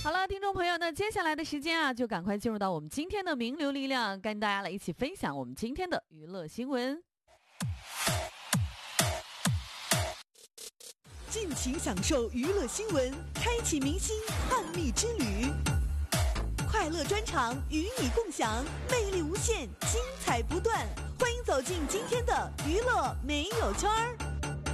好了，听众朋友，那接下来的时间啊，就赶快进入到我们今天的名流力量，跟大家来一起分享我们今天的娱乐新闻。 尽情享受娱乐新闻，开启明星探秘之旅。快乐专场与你共享，魅力无限，精彩不断。欢迎走进今天的娱乐没有圈儿。